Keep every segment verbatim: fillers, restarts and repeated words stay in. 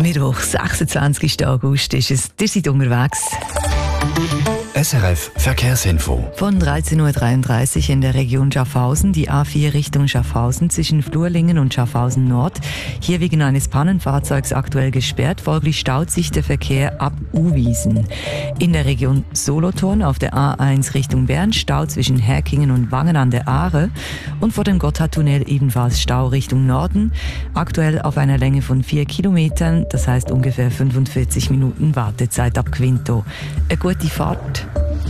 Mittwoch, sechsundzwanzigsten August ist es. Ihr seid unterwegs. S R F Verkehrsinfo. Von dreizehn Uhr dreiunddreißig in der Region Schaffhausen, die A vier Richtung Schaffhausen zwischen Flurlingen und Schaffhausen Nord. Hier wegen eines Pannenfahrzeugs aktuell gesperrt, folglich staut sich der Verkehr ab Uwiesen. In der Region Solothurn auf der A eins Richtung Bern Stau zwischen Herkingen und Wangen an der Aare und vor dem Gotthardtunnel ebenfalls Stau Richtung Norden. Aktuell auf einer Länge von vier Kilometern, das heißt ungefähr fünfundvierzig Minuten Wartezeit ab Quinto. Eine gute Fahrt.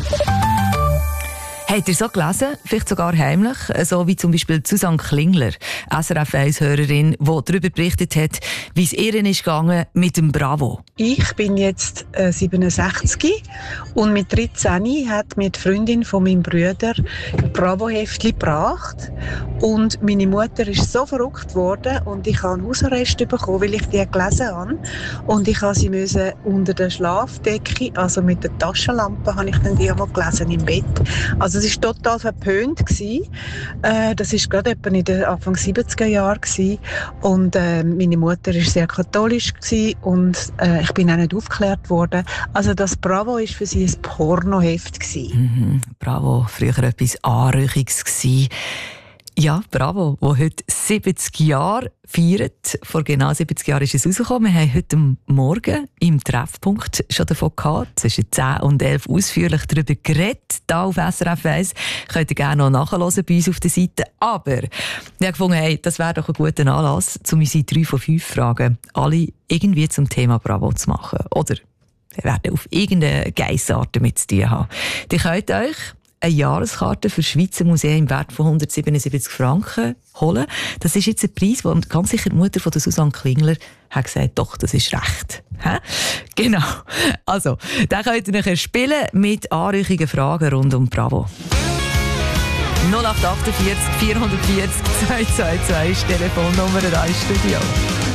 Habt ihr so gelesen, vielleicht sogar heimlich, so wie zum Beispiel Susanne Klingler, S R F eins Hörerin, die darüber berichtet hat, wie es ihr ist gegangen mit dem Bravo? Ich bin jetzt äh, siebenundsechzig und mit dreizehn hat mir die Freundin von meinem Bruder Bravo-Heftchen gebracht und meine Mutter ist so verrückt worden und ich habe einen Hausarrest bekommen, weil ich die gelesen habe und ich habe sie müssen unter der Schlafdecke, also mit der Taschenlampe, habe ich dann die einmal gelesen im Bett. Also es war total verpönt gewesen. Äh, das war gerade etwa in den Anfang siebziger Jahren gewesen. Und äh, meine Mutter war sehr katholisch gewesen und äh, ich bin auch nicht aufgeklärt worden. Also das Bravo war für sie ein Pornoheft gewesen. Mhm. Bravo, früher etwas Anrüchiges gewesen. Ja, Bravo, wo heute siebzig Jahre feiert. Vor genau siebzig Jahren ist es rausgekommen. Wir haben heute Morgen im Treffpunkt schon davon gehabt, zwischen zehn und elf ausführlich darüber geredet. Hier auf S R F eins. Könnt ihr gerne noch nachhören bei uns auf der Seite. Aber ich habe gefunden, hey, das wäre doch ein guter Anlass, um unsere drei von fünf Fragen alle irgendwie zum Thema Bravo zu machen. Oder wir werden auf irgendeine Geissart damit zu tun haben. Ihr könnt euch eine Jahreskarte für das Schweizer Museum im Wert von hundertsiebenundsiebzig Franken holen. Das ist jetzt ein Preis, wo ganz sicher die Mutter von der Susanne Klingler hat gesagt, doch, das ist recht. Hä? Genau. Also, dann könnt ihr nachher spielen mit anrüchigen Fragen rund um Bravo. null acht acht vier vierhundertvierzig zweihundertvierzig ist die Telefonnummer ins Studio.